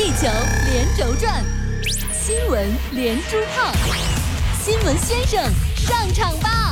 地球连轴转，新闻连珠炮，新闻先生上场吧！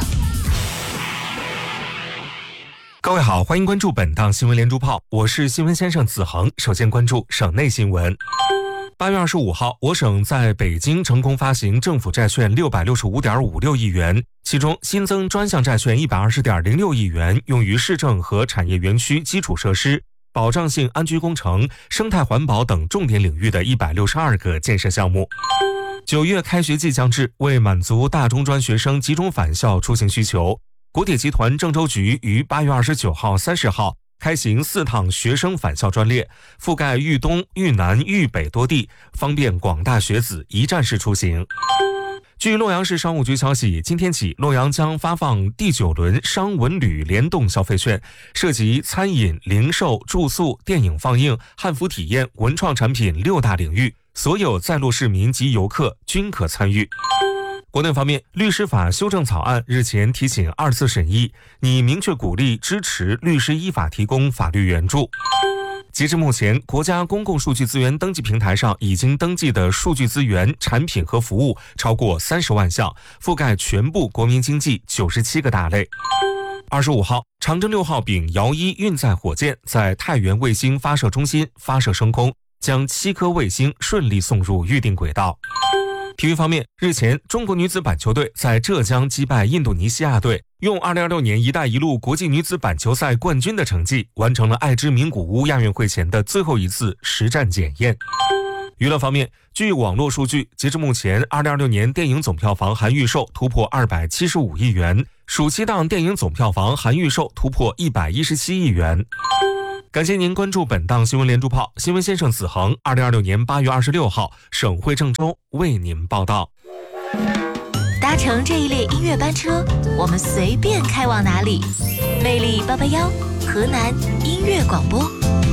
各位好，欢迎关注本档新闻连珠炮，我是新闻先生子恒。首先关注省内新闻。8月25号，我省在北京成功发行政府债券665.56亿元，其中新增专项债券120.06亿元，用于市政和产业园区基础设施、保障性安居工程、生态环保等重点领域的162个建设项目。9月开学季将至，为满足大中专学生集中返校出行需求，国铁集团郑州局于8月29号、30号开行4趟学生返校专列，覆盖豫东、豫南、豫北多地，方便广大学子一站式出行。据洛阳市商务局消息，今天起，洛阳将发放第9轮商文旅联动消费券，涉及餐饮、零售、住宿、电影放映、汉服体验、文创产品6大领域，所有在洛市民及游客均可参与。国内方面，律师法修正草案日前提请2次审议，拟明确鼓励支持律师依法提供法律援助。截至目前，国家公共数据资源登记平台上已经登记的数据资源、产品和服务超过30万项，覆盖全部国民经济97个大类。25号，长征6号丙遥1运载火箭在太原卫星发射中心发射升空，将7颗卫星顺利送入预定轨道。体育方面，日前中国女子板球队在浙江击败印度尼西亚队，用2026年“一带一路”国际女子板球赛冠军的成绩，完成了爱知名古屋亚运会前的最后一次实战检验。娱乐方面，据网络数据，截至目前，2026年电影总票房含预售突破275亿元，暑期档电影总票房含预售突破117亿元。感谢您关注本档新闻连珠炮，新闻先生子恒，2026年8月26号，省会郑州为您报道。 搭乘这一列音乐班车，我们随便开往哪里？魅力881，河南音乐广播。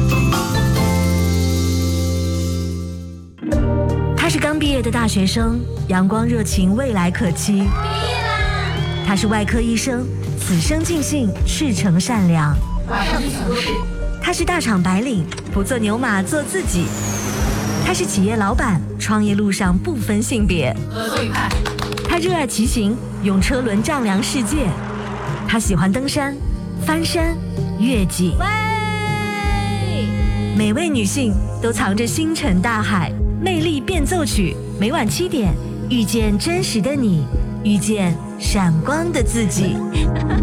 他是刚毕业的大学生，阳光热情，未来可期。 毕业啦！ 他是外科医生，此生尽兴，赤诚善良。 晚上去想做事。 他是大厂白领，不做牛马，做自己。他是企业老板，创业路上不分性别。 合作愉快。 他热爱骑行，用车轮丈量世界。他喜欢登山、翻山、越岭。每位女性都藏着星辰大海，魅力变奏曲，每晚7点，遇见真实的你，遇见闪光的自己。